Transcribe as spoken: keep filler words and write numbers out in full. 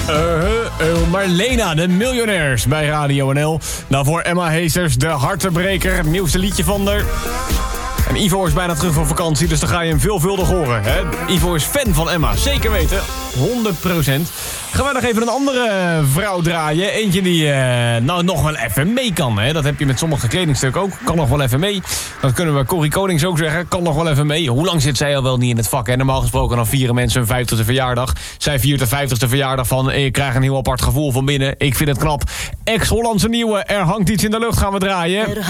Uh, uh, Marlena, de miljonairs bij Radio N L. Daarvoor Emma Heesters, de hartebreker, het nieuwste liedje van haar. En Ivo is bijna terug van vakantie, dus dan ga je hem veelvuldig horen. Hè? Ivo is fan van Emma, zeker weten. honderd procent. Gaan we nog even een andere vrouw draaien. Eentje die uh, nou nog wel even mee kan. Hè? Dat heb je met sommige kledingstukken ook. Kan nog wel even mee. Dat kunnen we Corrie Konings ook zeggen. Kan nog wel even mee. Hoe lang zit zij al wel niet in het vak? Hè? Normaal gesproken dan vieren mensen hun vijftigste verjaardag. Zij viert de vijftigste verjaardag van... Ik krijg een heel apart gevoel van binnen. Ik vind het knap. Ex-Hollandse nieuwe. Er hangt iets in de lucht. Gaan we draaien.